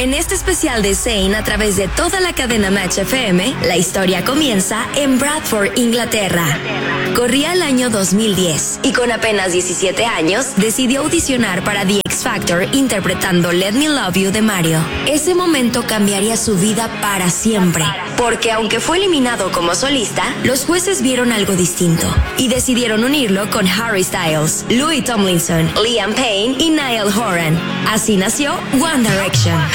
En este especial de Zayn a través de toda la cadena Match FM, la historia comienza en Bradford, Inglaterra. Corría el año 2010 y con apenas 17 años decidió audicionar para The X Factor interpretando Let Me Love You de Mario. Ese momento cambiaría su vida para siempre, porque aunque fue eliminado como solista, los jueces vieron algo distinto y decidieron unirlo con Harry Styles, Louis Tomlinson, Liam Payne y Niall Horan. Así nació One Direction.